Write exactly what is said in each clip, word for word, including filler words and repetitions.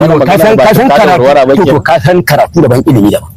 mana magana ba ta warwara ba ke to ka san karatu daban ilimi daban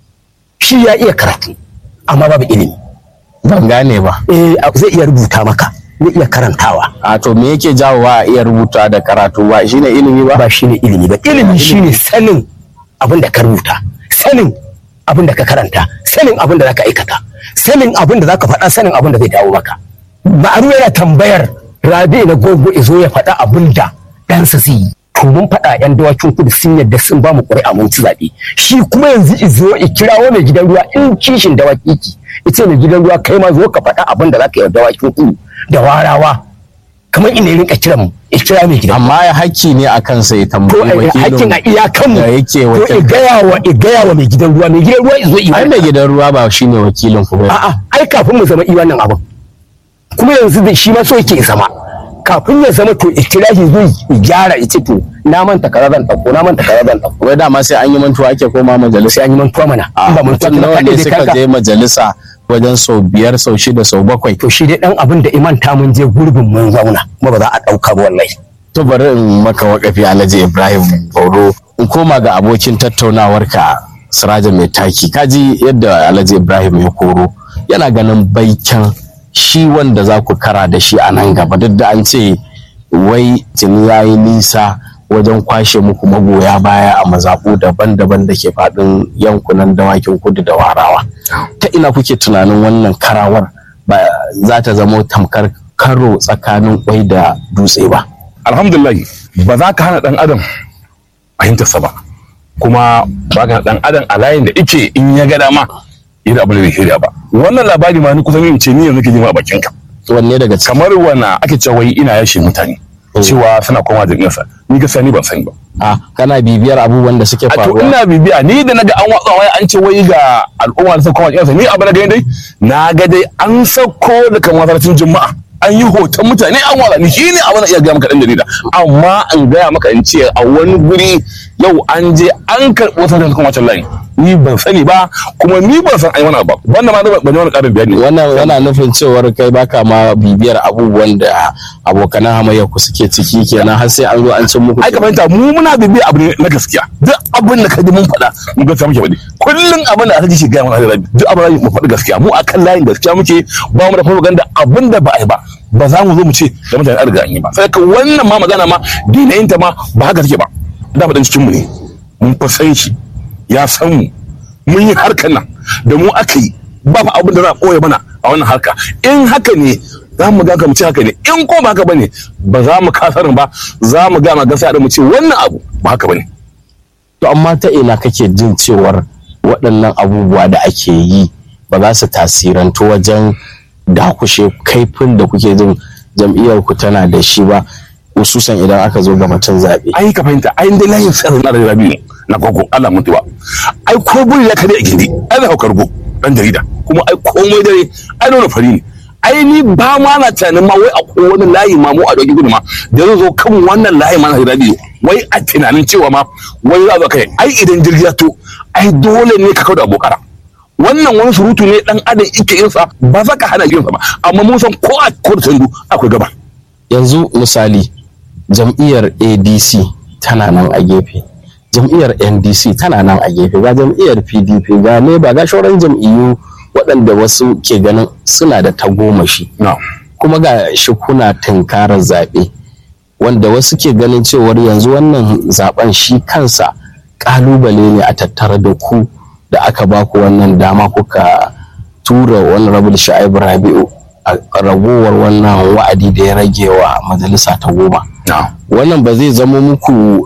shi ya iya karatu amma babu ilimi ban gane ba eh zai iya rubuta maka zai iya karantawa a to me yake jawowa iya rubuta da karatu ba shine ilimi ba ba shine ilimi ba ilimi shine sanin abin da ka rubuta sanin abin da ka karanta sanin abin da zaka aikata sanin abin da zaka faɗa sanin abin da zai dawo maka ma'aru yana tambayar Rabi na gogo izo ya faɗa abin da ɗansa zai yi to mun faɗa yan dawakin kudu sun yadda sun ba mu ƙuri'a mun ci zaɓe shi kuma yanzu izo ya kirawo mai gidan ruwa in kishin dawaki ki ita mai gidan ruwa kai ma zo ka faɗa abin da zaka yi dawakin kudu da warawa kamar ina rinka kiran mu ya kira mai gidan amma ya hakki ne akan sai tambayi wakilin hakkin a iyakan mu da yake to wakil igaya wa igaya wa mai gidan ruwa mai gidan ruwa izo i ai mai gidan ruwa ba shine wakilin ku ba a'a ai kafin mu zama i wannan abin kuma yanzu da shi ma so yake zama kafin ya zama to ikirahi zai gyara ita to na manta kaza zan dauko na manta kaza zan dauko wai dama sai an yi mantuwa ake koma majalisa sai an yi mantuwa mana in ba mantuwa nawa na ne kaɗai suka kanka je majalisa wajen sau biyar sau shida sau bakwai to shi dai dan abin da imanta mun je gurbin mun zauna kuma ba za a dauka ba wallahi to bari in maka wakafi Alhaji Ibrahim Bauro in koma ga abokin tattaunawarka Siraja mai taki kaji yadda Alhaji Ibrahim ya koro yana ganin baikin shi wanda za ku kara da shi a nan gaba duk da an ce wai tuni ya yi nisa wajen kwashe muku magoya baya a mazaɓu daban-daban da ke faɗin yankunan dawakin kudu da warawa ta ina kuke tunanin wannan karawar ba za ta zama tamkar karo tsakanin kwai da dutse ba alhamdulillah ba za ka hana dan adam fahimtarsa ba kuma ba ka hana dan adam a layin da ike in ya ga dama irin abin da bai shirya ba wannan labari ma ni kusan yin ce ni yanzu ke jima a bakin ka wanne daga cikin kamar wana ake cewa wai ina yashe mutane cewa suna koma jami'arsa ni gaskiya ni ban sani ba a kana bibiyar abubuwan da suke a to faruwa ina bibiya ni da naga an watsa wai an ce wai ga al'umma da suka koma jami'arsa ni abin da gani dai na ga dai an sauko daga masarautar juma'a an yi hoton mutane an watsa ni shi ne abin da iya gaya maka dan jarida amma an gaya maka in ce a wani guri yau an je an karɓi wasu da kuma wancan layi ni ban sani ba kuma ni ban san ai wani ba wannan ma ban yi wani ƙarin bayani wannan yana nufin cewar kai baka ma bibiyar abubuwan da abokanan hamayya ku suke ciki kenan har sai an zo an cin muku ai ka fahimta mu muna bibiya abu ne na gaskiya duk abin da ka ji mun faɗa mun gaskiya muke faɗi kullum abin da aka ji shi gaya mana da duk abin da mu faɗi gaskiya mu akan layin gaskiya muke ba mu da propaganda abin da ba ai ba ba za mu zo mu ce da mutane an riga an yi ba sai ka wannan ma magana ma dinayinta ma ba haka take ba da faɗin cikin mu ne mun fa san shi ya san mu mun yi harkar nan da mu aka yi ba fa abin da za a ɓoye mana a wannan harka in haka ne za mu ga mu ce haka ne in ko ba haka bane ba za mu kasarin ba za mu ga ma gaskiya da mu ce wannan abu ba haka bane to amma ta ina kake jin cewar waɗannan abubuwa da ake yi ba za su tasirantu wajen dakushe kaifin da kuke jin jam'iyyar ku tana da shi ba hususan idan aka zo ga mutum zaɓe ai ka fahimta ai dai layin sai na da rabi na gogo Allah mun tuba ai ko buri ya kare a gindi ai da haukar go dan jarida kuma ai komai dare ai dole fari ne ai ni ba ma na tunanin ma wai akwai wani layi ma mu a doki gudu ma da zai zo kan wannan layi ma na rabi wai a tunanin cewa ma wai za zo kai ai idan jirgi ya to ai dole ne ka kawo da abokara wannan wani surutu ne dan adam yake yin sa ba za ka hana yin sa ba amma mun san ko a kurtandu akwai gaba yanzu misali jam'iyyar A D C tana nan a gefe jam'iyyar N D C tana nan a gefe ga jam'iyyar P D P ga ne ba ga shauran jam'iyyu waɗanda wasu ke ganin suna da tagomashi kuma ga shi kuna tunkarar zaɓe wanda wasu ke ganin cewar yanzu wannan zaben shi kansa ƙalubale ne a tattare da ku da aka ba ku wannan dama kuka tura wani rabu da Sha'ibu Rabi'u a ragowar wannan wa'adi da ya rage wa majalisa ta goma wannan ba zai zama muku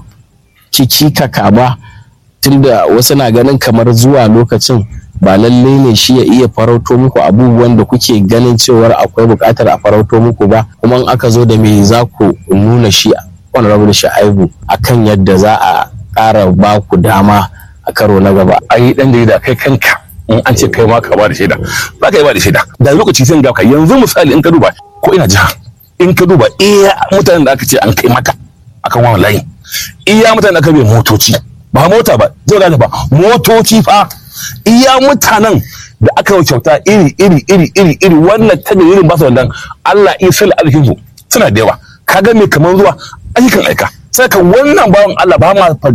kikikaka ba tunda wasu na ganin kamar zuwa lokacin ba lalle ne shi ya iya farauto muku abubuwan da kuke ganin cewar akwai buƙatar a farauto muku ba kuma in aka zo da me za ku nuna shi wani rabu da Sha'ibu akan yadda za a ƙara ba ku dama a karo na gaba ai dan jarida kai kanka in an ce kai ma ka ba da shaida za ka yi ba da shaida da lokaci sai ga ka yanzu misali in ka duba ko ina jiha in ka duba iya mutanen da aka ce an kai maka akan wannan layin iya mutanen da aka bai motoci ba mota ba zai gane ba motoci fa iya mutanen da aka yi kyauta iri iri iri iri iri wannan ta da irin ba su wannan Allah ya sala alhimu suna da yawa kaga me kaman zuwa ayyukan aika sai ka wannan bawan Allah ba ma